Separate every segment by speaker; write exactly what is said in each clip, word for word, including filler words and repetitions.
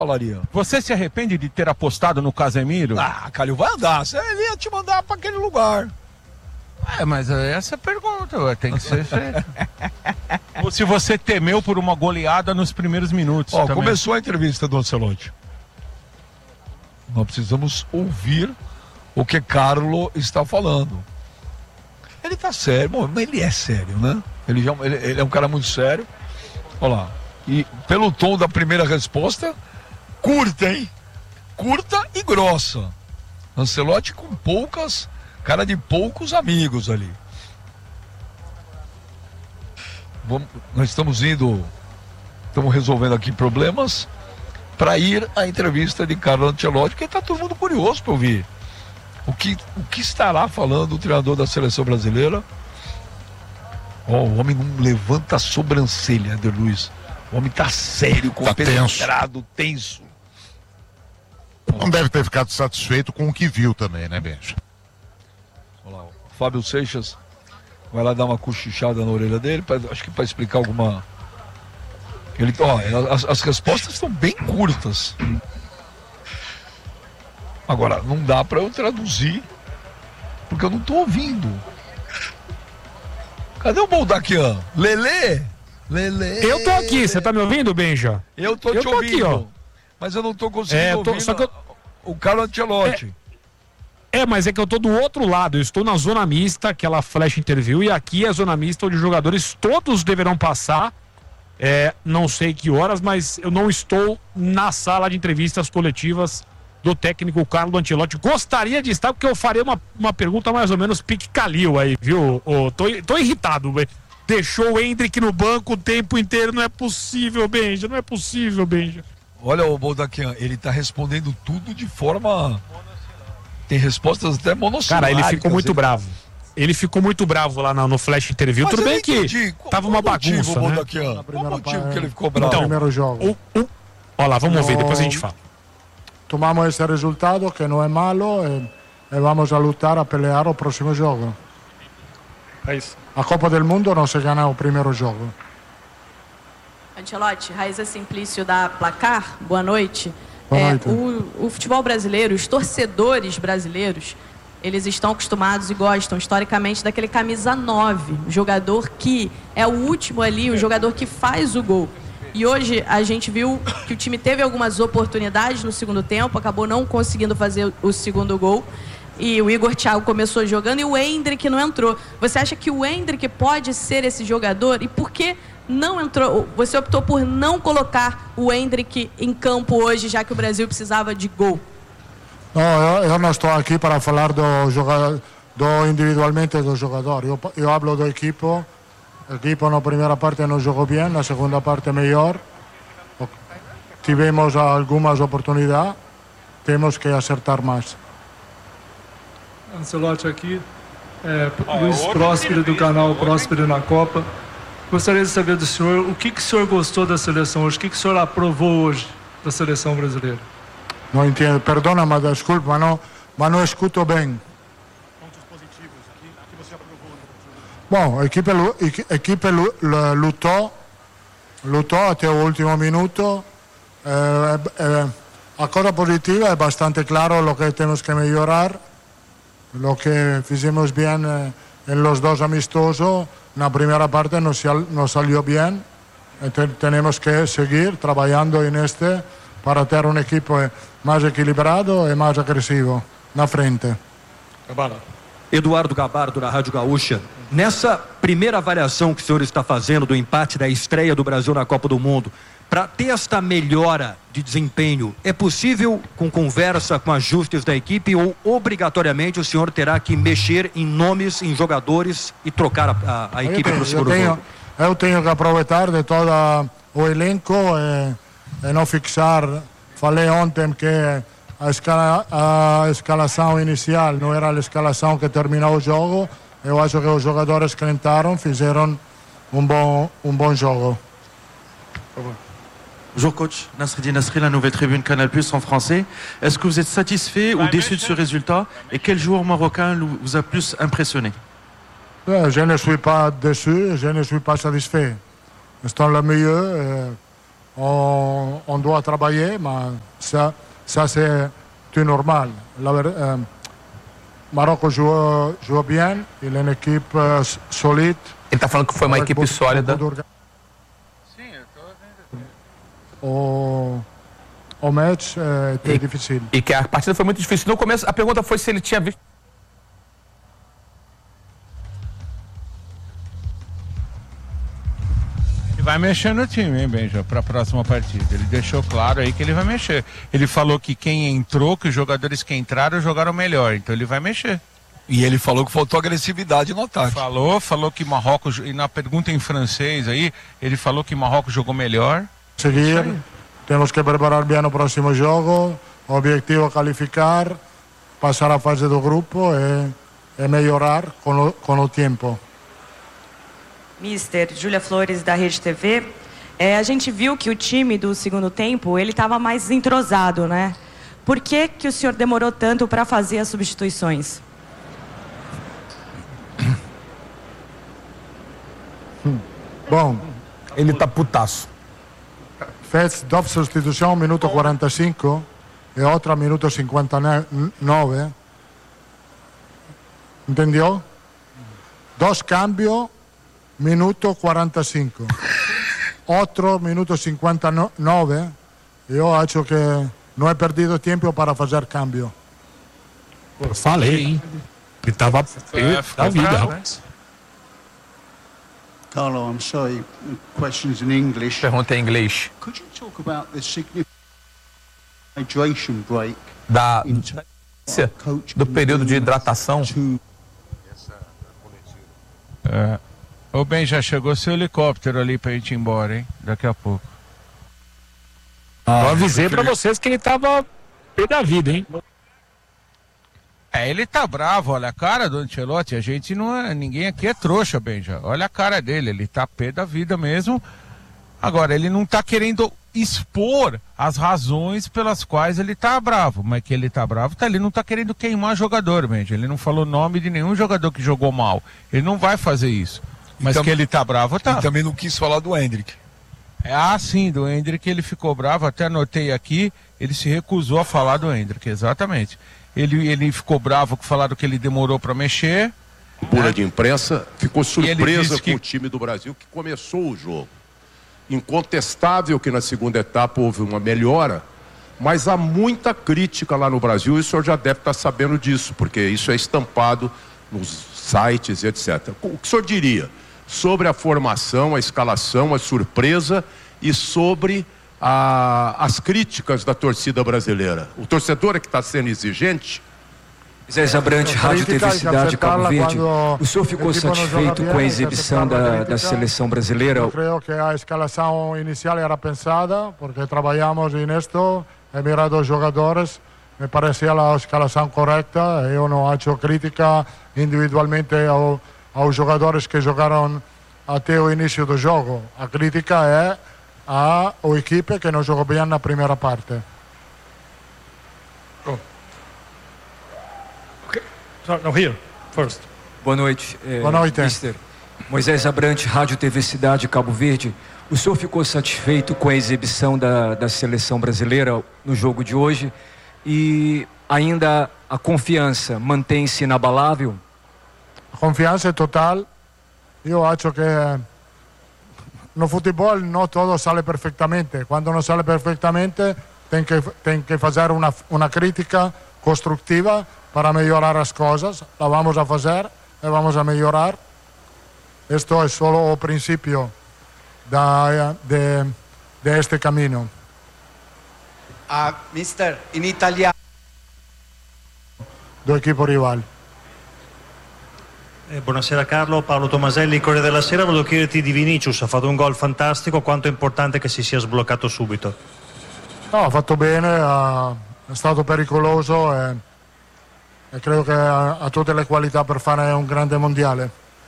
Speaker 1: falaria.
Speaker 2: Você se arrepende de ter apostado no Casemiro?
Speaker 1: Ah, Calil, vai andar. Ele ia te mandar para aquele lugar.
Speaker 2: É, mas essa é a pergunta, ué, tem que ser feita. Ou se você temeu por uma goleada nos primeiros minutos.
Speaker 1: Ó,
Speaker 2: também.
Speaker 1: Começou a entrevista do Ancelotti. Nós precisamos ouvir o que Carlo está falando. Ele tá sério, bom, mas ele é sério, né? Ele, já, ele, ele é um cara muito sério. Olha lá. E pelo tom da primeira resposta, curta, hein? Curta e grossa. Ancelotti com poucas, cara de poucos amigos ali. Vamos, nós estamos indo, estamos resolvendo aqui problemas para ir à entrevista de Carlo Ancelotti, porque está todo mundo curioso para ouvir o que, o que estará falando o treinador da seleção brasileira. Oh, o homem não levanta a sobrancelha, Eder Luiz. O homem está sério, compenetrado, tenso.
Speaker 3: Não deve ter ficado satisfeito com o que viu também, né, Benja?
Speaker 1: Olha lá, o Fábio Seixas vai lá dar uma cochichada na orelha dele, pra, acho que para explicar alguma... Ele, ó, as, as respostas estão bem curtas. Agora, não dá para eu traduzir, porque eu não estou ouvindo. Cadê o Boldaquian? Lelê? Lelê?
Speaker 4: Eu tô aqui, você tá me ouvindo, Benja?
Speaker 1: Eu tô
Speaker 4: eu
Speaker 1: te
Speaker 4: tô
Speaker 1: ouvindo,
Speaker 4: aqui, ó.
Speaker 1: mas eu não tô conseguindo
Speaker 4: é, tô,
Speaker 1: ouvir
Speaker 4: só que eu...
Speaker 1: o Carlo Ancelotti.
Speaker 4: É, é, mas é que eu tô do outro lado, eu estou na zona mista, aquela flash interview, e aqui é a zona mista onde os jogadores todos deverão passar, é, não sei que horas, mas eu não estou na sala de entrevistas coletivas do técnico Carlo Ancelotti. Gostaria de estar, porque eu farei uma, uma pergunta mais ou menos pique Calil aí, viu? Oh, tô, tô irritado, velho. Deixou o Hendrick no banco o tempo inteiro, não é possível, Benja, não é possível, Benja.
Speaker 1: Olha o Boldaquian, ele tá respondendo tudo de forma... Tem respostas até monossílabicas.
Speaker 4: Cara, ele ficou muito ele... bravo. Ele ficou muito bravo lá no, no flash interview.
Speaker 1: Mas
Speaker 4: tudo bem
Speaker 1: entendi.
Speaker 4: que tava uma
Speaker 1: motivo,
Speaker 4: bagunça, né?
Speaker 1: Boldaquian? Qual o motivo que ele ficou bravo?
Speaker 4: Então,
Speaker 5: primeiro jogo.
Speaker 4: O, o... Olha lá, vamos ver, depois a gente fala.
Speaker 5: Tomamos esse resultado, que não é malo, e, e vamos a lutar, a pelear o próximo jogo.
Speaker 4: É isso.
Speaker 5: A Copa do Mundo não se ganha o primeiro jogo.
Speaker 6: Ancelotti, Raíza Simplício da Placar, boa noite.
Speaker 5: Boa noite.
Speaker 6: É, o, o futebol brasileiro, os torcedores brasileiros, eles estão acostumados e gostam historicamente daquele camisa nove, o jogador que é o último ali, o jogador que faz o gol. E hoje a gente viu que o time teve algumas oportunidades no segundo tempo, acabou não conseguindo fazer o segundo gol. E o Igor Thiago começou jogando e o Hendrick não entrou. Você acha que o Hendrick pode ser esse jogador? E por que não entrou? Você optou por não colocar o Hendrick em campo hoje, já que o Brasil precisava de gol?
Speaker 5: Não, eu, eu não estou aqui para falar do jogador, do individualmente do jogador. Eu, eu hablo do equipo. O equipo na primeira parte não jogou bem, na segunda parte melhor. Tivemos algumas oportunidades, temos que acertar mais.
Speaker 7: Ancelotti aqui, é, Luiz Próspero do canal Próspero na Copa. Gostaria de saber do senhor o que, que o senhor gostou da seleção hoje, o que, que o senhor aprovou hoje da seleção brasileira?
Speaker 5: Não entendo, perdona, mas desculpa, mas não, mas não escuto bem.
Speaker 7: Pontos positivos, o que você aprovou?
Speaker 5: Bom, a equipe, a equipe lutou, lutou até o último minuto. Eh, eh, a coisa positiva é bastante claro o que temos que melhorar. Lo que fizemos bien eh, en los dos amistosos, na primeira parte no, no salió bien. Te, tenemos que seguir trabajando en este para ter um equipo mais equilibrado e mais agressivo na frente.
Speaker 8: Gabara. Eduardo Gabardo, da Rádio Gaúcha. Nessa primeira avaliação que o senhor está fazendo do empate da estreia do Brasil na Copa do Mundo, para ter esta melhora de desempenho, é possível com conversa, com ajustes da equipe, ou obrigatoriamente o senhor terá que mexer em nomes, em jogadores e trocar a, a, a equipe para o segundo
Speaker 5: tenho,
Speaker 8: jogo?
Speaker 5: Eu tenho que aproveitar de todo o elenco e, e não fixar. Falei ontem que a, escala, a escalação inicial não era a escalação que terminou o jogo. Eu acho que os jogadores que entraram fizeram um bom, um bom jogo.
Speaker 9: Bonjour coach, Nasreddine Nasri, la nouvelle tribune Canal Plus en français. Est-ce que vous êtes satisfait ou déçu de ce résultat? Et quel joueur marocain vous a plus impressionné?
Speaker 5: Je ne suis pas déçu, je ne suis pas satisfait. Estão lá meilleur. on, on doit travailler, mais ça, ça c'est tout normal. La, euh, Marrocos joue, joue bien, il est une équipe euh, solide.
Speaker 10: Ele está falando que foi uma equipe sólida.
Speaker 2: Sim, eu tô vendo.
Speaker 5: O, o match é
Speaker 10: e,
Speaker 5: difícil.
Speaker 10: E que a partida foi muito difícil. No começo, a pergunta foi se ele tinha visto.
Speaker 2: Ele vai mexer no time, hein, Benja, para a próxima partida. Ele deixou claro aí que ele vai mexer. Ele falou que quem entrou, que os jogadores que entraram jogaram melhor, então ele vai mexer.
Speaker 1: E ele falou que faltou agressividade no ataque.
Speaker 2: Falou, falou que Marrocos, e na pergunta em francês aí, ele falou que Marrocos jogou melhor.
Speaker 5: Seguir, temos que preparar bem o próximo jogo, o objetivo é qualificar, passar a fase do grupo e, e melhorar com o, com o tempo.
Speaker 11: Mister Júlia Flores, da Rede T V, é, a gente viu que o time do segundo tempo, ele estava mais entrosado, né? Por que que o senhor demorou tanto para fazer as substituições?
Speaker 5: Bom,
Speaker 10: ele tá putaço.
Speaker 5: Fez nove substituições, minuto quarenta e cinco e outra minuto cinquenta e nove. Entendeu? Dois cambios, minuto quarenta e cinco. Outro minuto cinquenta e nove. Eu acho que não é perdido tempo para fazer cambio.
Speaker 4: Pô, falei, hein? Ele tava
Speaker 2: É,
Speaker 4: da vida, rapaz.
Speaker 12: Carlo, I'm sorry, questions in English.
Speaker 10: Pergunta em inglês.
Speaker 12: Could you talk about the significant hydration break
Speaker 10: Da, do período de hidratação.
Speaker 2: É. Ô, Ben, já chegou seu helicóptero ali pra gente ir embora, hein? Daqui a pouco.
Speaker 4: Ah, eu avisei pra vocês que ele tava pé da vida, hein?
Speaker 2: É, ele tá bravo, olha a cara do Ancelotti, a gente não é, ninguém aqui é trouxa, Benja, olha a cara dele, ele tá pé da vida mesmo. Agora, ele não tá querendo expor as razões pelas quais ele tá bravo, mas que ele tá bravo, tá, ele não tá querendo queimar jogador, Benja, ele não falou nome de nenhum jogador que jogou mal, ele não vai fazer isso, mas
Speaker 1: tam-
Speaker 2: que ele tá bravo, tá.
Speaker 1: E também não quis falar do Hendrick.
Speaker 2: É, ah, sim, do Hendrick ele ficou bravo, até anotei aqui, ele se recusou a falar do Hendrick, exatamente. Ele, ele ficou bravo que falaram que ele demorou para mexer.
Speaker 13: Bula né? de imprensa ficou surpresa
Speaker 2: que...
Speaker 13: com o time do Brasil que começou o jogo. Incontestável que na segunda etapa houve uma melhora, mas há muita crítica lá no Brasil e o senhor já deve estar sabendo disso, porque isso é estampado nos sites e etcétera. O que o senhor diria sobre a formação, a escalação, a surpresa e sobre A, as críticas da torcida brasileira? O torcedor é que está sendo exigente?
Speaker 8: Zé Zabrante, Rádio T V Cidade Cabo Verde. O senhor ficou satisfeito com a exibição da, da seleção brasileira?
Speaker 5: Eu creio que a escalação inicial era pensada, porque trabalhamos nisto, he mirado os jogadores, me parecia a escalação correta, eu não acho crítica individualmente ao, aos jogadores que jogaram até o início do jogo. A crítica é a o equipe que não jogou bem na primeira parte.
Speaker 7: Oh. Okay. So, no, here, first.
Speaker 8: Boa noite, é,
Speaker 5: Boa noite.
Speaker 8: mister Moisés Zabrante, Rádio T V Cidade Cabo Verde. O senhor ficou satisfeito com a exibição da, da seleção brasileira no jogo de hoje? E ainda a confiança mantém-se inabalável?
Speaker 5: A confiança é total. Eu acho que no futebol não tudo sale perfeitamente. Quando não sale perfeitamente, tem que, tem que fazer uma, uma crítica construtiva para melhorar as coisas. La vamos a fazer e vamos a melhorar. Isto é só o princípio da, de, de este caminho.
Speaker 12: Uh, mister, in italiano.
Speaker 5: Do equipo rival.
Speaker 14: Eh, buonasera Carlo, Paolo Tomaselli, Corriere della Sera. Volevo chiederti di Vinicius, ha fatto un gol fantastico, quanto è importante che si sia sbloccato subito?
Speaker 5: No, ha fatto bene, ha, è stato pericoloso e, e credo che ha, ha tutte le qualità per fare un grande mondiale.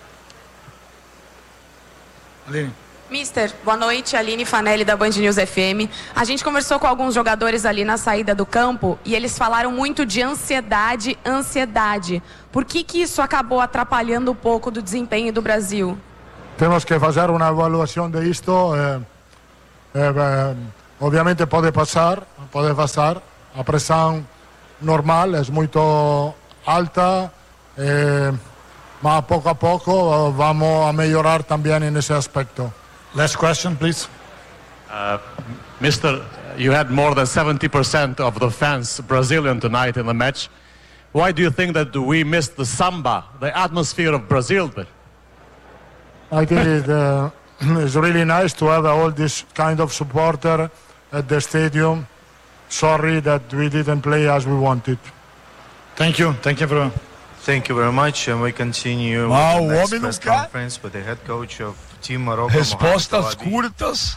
Speaker 6: Aline. Mister, boa noite, Aline Fanelli da Band News F M. A gente conversou com alguns jogadores ali na saída do campo e eles falaram muito de ansiedade, ansiedade. Por que que isso acabou atrapalhando um pouco do desempenho do Brasil?
Speaker 5: Temos que fazer uma avaliação de isto. Eh, eh, obviamente pode passar, pode passar, a pressão normal é muito alta, eh, mas pouco a pouco vamos a melhorar também nesse aspecto.
Speaker 15: Last question, please.
Speaker 16: Uh, Mister, you had more than seventy percent of the fans Brazilian tonight in the match. Why do you think that we missed the samba, the atmosphere of Brazil?
Speaker 5: I think it, uh, it's really nice to have all this kind of supporter at the stadium. Sorry that we didn't play as we wanted.
Speaker 15: Thank you. Thank you very much.
Speaker 17: Thank you very much, and we continue
Speaker 1: Ah,
Speaker 17: with
Speaker 1: o
Speaker 17: the next
Speaker 1: homem não
Speaker 17: press
Speaker 1: quer.
Speaker 17: conference with the head coach of Team Morocco.
Speaker 1: Respostas
Speaker 17: Mohamed Fouadi.
Speaker 1: curtas.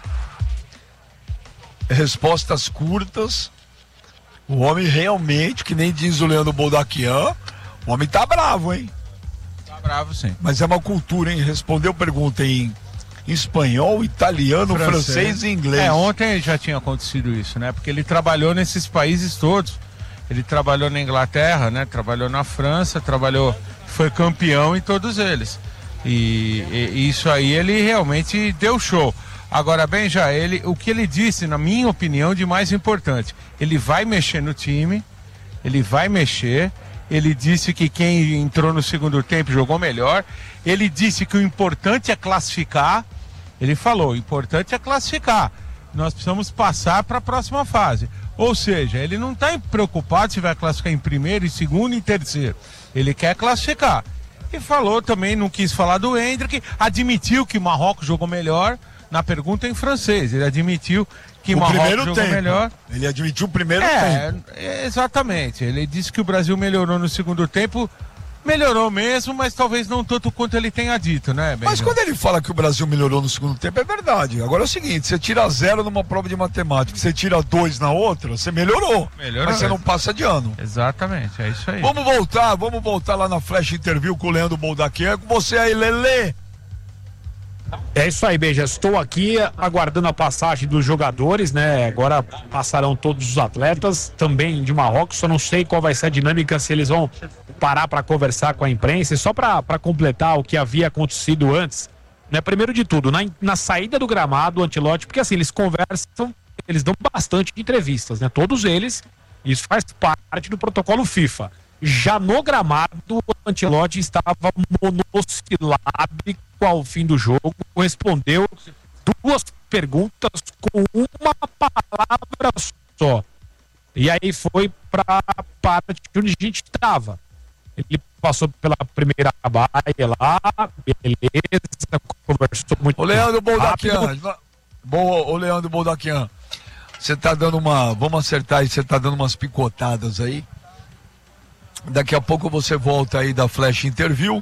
Speaker 1: Respostas curtas. O homem realmente, que nem diz o Leandro Boldaquian, o homem tá bravo, hein?
Speaker 2: Tá bravo, sim.
Speaker 1: Mas é uma cultura, hein? Respondeu pergunta em espanhol, italiano, francês, francês e inglês.
Speaker 2: É, ontem já tinha acontecido isso, né? Porque ele trabalhou nesses países todos. Ele trabalhou na Inglaterra, né? Trabalhou na França, trabalhou, foi campeão em todos eles. E, e isso aí ele realmente deu show. Agora, bem, já ele, o que ele disse, na minha opinião, de mais importante, ele vai mexer no time, ele vai mexer. Ele disse que quem entrou no segundo tempo jogou melhor. Ele disse que o importante é classificar. Ele falou, o importante é classificar. Nós precisamos passar para a próxima fase. Ou seja, ele não está preocupado se vai classificar em primeiro, em segundo e em terceiro. Ele quer classificar. E falou também, não quis falar do Hendrick, admitiu que Marrocos jogou melhor. Na pergunta em francês, ele admitiu que
Speaker 1: o
Speaker 2: Marrocos
Speaker 1: primeiro
Speaker 2: jogou
Speaker 1: tempo.
Speaker 2: melhor.
Speaker 1: Ele admitiu o primeiro
Speaker 2: é,
Speaker 1: tempo.
Speaker 2: É, exatamente. Ele disse que o Brasil melhorou no segundo tempo. Melhorou mesmo, mas talvez não tanto quanto ele tenha dito, né, Benjamin?
Speaker 1: Mas quando ele fala que o Brasil melhorou no segundo tempo, é verdade. Agora é o seguinte, você tira zero numa prova de matemática, você tira dois na outra, você melhorou.
Speaker 2: Melhorou.
Speaker 1: Mas você não passa de ano.
Speaker 2: Exatamente, é isso aí.
Speaker 1: Vamos voltar, vamos voltar lá na Flash Interview com o Leandro Boldaquian, com você aí, Lelê.
Speaker 4: É isso aí, Beija. Estou aqui aguardando a passagem dos jogadores, né? Agora passarão todos os atletas, também de Marrocos. Só não sei qual vai ser a dinâmica, se eles vão parar para conversar com a imprensa. E só para completar o que havia acontecido antes, né? Primeiro de tudo, na, na saída do gramado, o Ancelotti, porque assim, eles conversam, eles dão bastante entrevistas, né? Todos eles, isso faz parte do protocolo FIFA. Já no gramado, o Ancelotti estava monossilábico ao fim do jogo, respondeu duas perguntas com uma palavra só. E aí foi para a parte onde a gente estava. Ele passou pela primeira baia lá, beleza, conversou muito.
Speaker 1: Ô Leandro Boldaquian,
Speaker 4: rápido.
Speaker 1: boa, ô Leandro Boldaquian, você tá dando uma, vamos acertar aí, você tá dando umas picotadas aí. Daqui a pouco você volta aí da Flash Interview.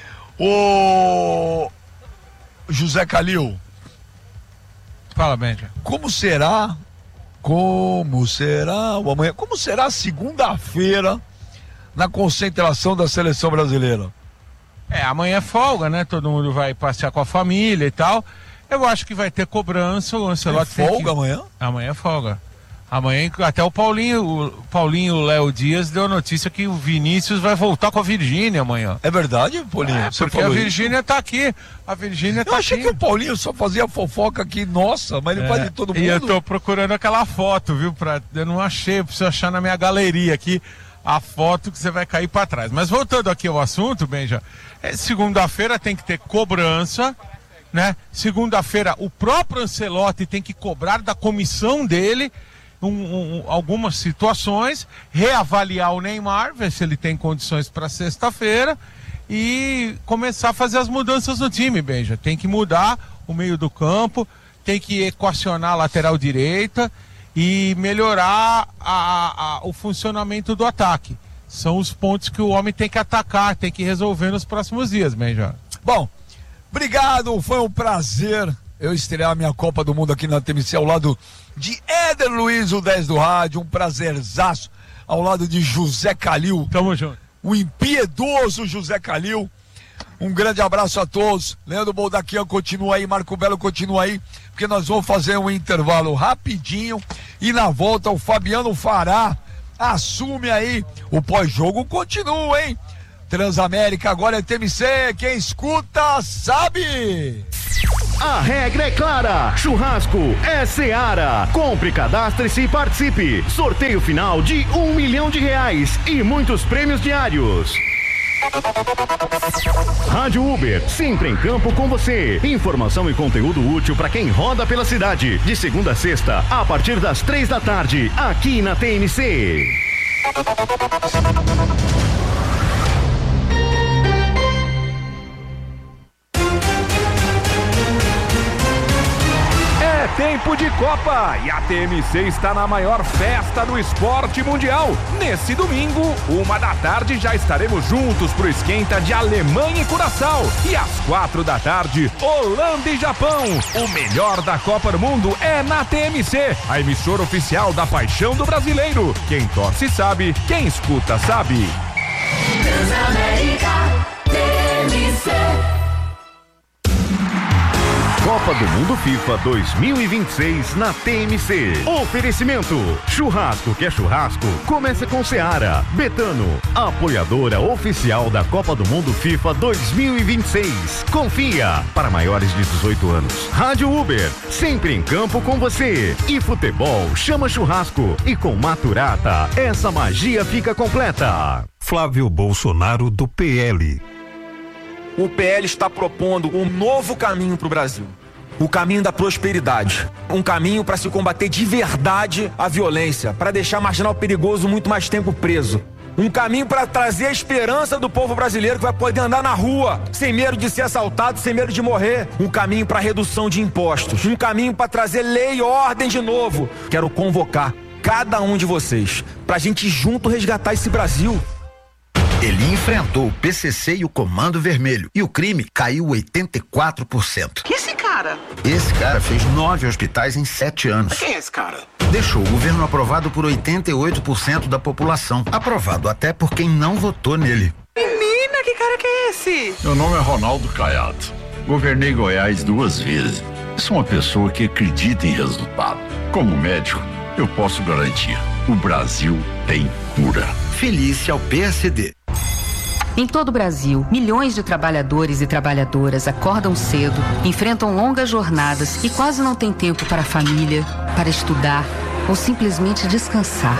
Speaker 1: O José Calil.
Speaker 2: Fala, Benja.
Speaker 1: Como será? Como será o amanhã? Como será segunda-feira na concentração da seleção brasileira?
Speaker 2: É, amanhã é folga, né? Todo mundo vai passear com a família e tal. Eu acho que vai ter cobrança. O Ancelotti
Speaker 1: é folga
Speaker 2: que...
Speaker 1: amanhã?
Speaker 2: Amanhã é folga. Amanhã, até o Paulinho, o Paulinho Léo Dias deu a notícia que o Vinícius vai voltar com a Virgínia amanhã.
Speaker 1: É verdade, Paulinho?
Speaker 2: É,
Speaker 1: Você
Speaker 2: porque
Speaker 1: falou
Speaker 2: a Virgínia tá aqui. A Virgínia tá
Speaker 1: Eu achei
Speaker 2: aqui.
Speaker 1: que o Paulinho só fazia fofoca aqui, nossa, mas ele
Speaker 2: É,
Speaker 1: faz de todo mundo.
Speaker 2: E eu tô procurando aquela foto, viu? Pra, eu não achei, eu preciso achar na minha galeria aqui a foto que você vai cair pra trás. Mas voltando aqui ao assunto, Benja, é, segunda-feira tem que ter cobrança, né? Segunda-feira o próprio Ancelotti tem que cobrar da comissão dele Um, um, algumas situações, reavaliar o Neymar, ver se ele tem condições para sexta-feira e começar a fazer as mudanças no time, Benja. Tem que mudar o meio do campo, tem que equacionar a lateral direita e melhorar a, a, o funcionamento do ataque. São os pontos que o homem tem que atacar, tem que resolver nos próximos dias, Benja.
Speaker 1: Bom, obrigado, foi um prazer eu estrear minha Copa do Mundo aqui na T M C ao lado de Éder Luiz, o dez do rádio, um prazerzaço ao lado de José Calil.
Speaker 2: Tamo junto.
Speaker 1: O impiedoso José Calil. Um grande abraço a todos. Leandro Boldaquian continua aí, Marco Belo continua aí, porque nós vamos fazer um intervalo rapidinho e na volta o Fabiano Fará assume aí. O pós-jogo continua, hein? Transamérica agora é T M C, quem escuta sabe.
Speaker 18: A regra é clara. Churrasco é Seara. Compre, cadastre-se e participe. Sorteio final de um milhão de reais e muitos prêmios diários. Rádio Uber, sempre em campo com você. Informação e conteúdo útil para quem roda pela cidade. De segunda a sexta, a partir das três da tarde, aqui na T N C.
Speaker 19: É tempo de Copa e a T M C está na maior festa do esporte mundial. Nesse domingo, uma da tarde, já estaremos juntos pro esquenta de Alemanha e Curaçao. E às quatro da tarde, Holanda e Japão. O melhor da Copa do Mundo é na T M C, a emissora oficial da paixão do brasileiro. Quem torce sabe, quem escuta sabe.
Speaker 20: Transamérica, T M C.
Speaker 18: Copa do Mundo FIFA dois mil e vinte e seis na T M C. Oferecimento: churrasco que é churrasco, começa com Seara. Betano, apoiadora oficial da Copa do Mundo FIFA dois mil e vinte e seis. Confia, para maiores de dezoito anos. Rádio Uber, sempre em campo com você. E futebol chama churrasco. E com Maturata, essa magia fica completa.
Speaker 21: Flávio Bolsonaro, do P L.
Speaker 22: O P L está propondo um novo caminho para o Brasil. O caminho da prosperidade. Um caminho para se combater de verdade a violência, para deixar marginal perigoso muito mais tempo preso. Um caminho para trazer a esperança do povo brasileiro que vai poder andar na rua, sem medo de ser assaltado, sem medo de morrer. Um caminho para redução de impostos. Um caminho para trazer lei e ordem de novo. Quero convocar cada um de vocês para a gente junto resgatar esse Brasil.
Speaker 23: Ele enfrentou o P C C e o Comando Vermelho e o crime caiu oitenta e quatro por cento.
Speaker 24: Que esse cara?
Speaker 23: Esse cara fez nove hospitais em sete anos.
Speaker 24: Quem é esse cara?
Speaker 23: Deixou o governo aprovado por oitenta e oito por cento da população. Aprovado até por quem não votou nele.
Speaker 24: Menina, que cara que é esse?
Speaker 25: Meu nome é Ronaldo Caiado. Governei Goiás duas vezes. Sou uma pessoa que acredita em resultado. Como médico, eu posso garantir: o Brasil tem cura.
Speaker 23: Felícia ao P S D.
Speaker 26: Em todo o Brasil, milhões de trabalhadores e trabalhadoras acordam cedo, enfrentam longas jornadas e quase não têm tempo para a família, para estudar ou simplesmente descansar.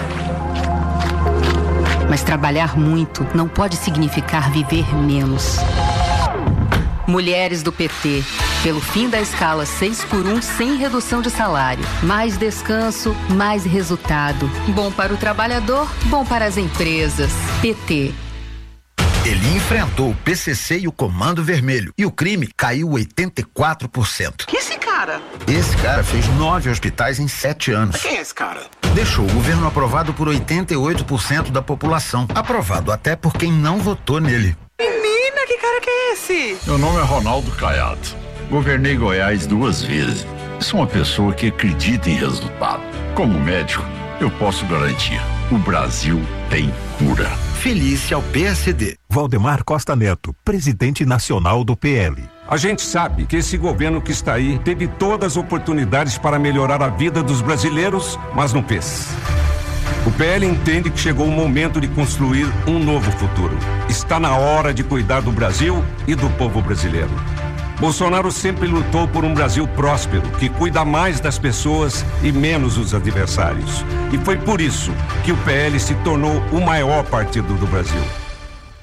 Speaker 26: Mas trabalhar muito não pode significar viver menos. Mulheres do P T, pelo fim da escala seis por um sem redução de salário. Mais descanso, mais resultado. Bom para o trabalhador, bom para as empresas. P T.
Speaker 23: Ele enfrentou o P C C e o Comando Vermelho e o crime caiu oitenta e quatro por cento.
Speaker 24: Que esse cara?
Speaker 23: Esse cara fez nove hospitais em sete anos.
Speaker 24: Quem é esse cara?
Speaker 23: Deixou o governo aprovado por oitenta e oito por cento da população. Aprovado até por quem não votou nele.
Speaker 24: Menina, que cara que é esse?
Speaker 25: Meu nome é Ronaldo Caiado. Governei Goiás duas vezes. Sou uma pessoa que acredita em resultado. Como médico, eu posso garantir: o Brasil tem cura.
Speaker 23: Felícia ao P S D.
Speaker 21: Valdemar Costa Neto, presidente nacional do P L.
Speaker 27: A gente sabe que esse governo que está aí teve todas as oportunidades para melhorar a vida dos brasileiros, mas não fez. O P L entende que chegou o momento de construir um novo futuro. Está na hora de cuidar do Brasil e do povo brasileiro. Bolsonaro sempre lutou por um Brasil próspero, que cuida mais das pessoas e menos dos adversários. E foi por isso que o P L se tornou o maior partido do Brasil.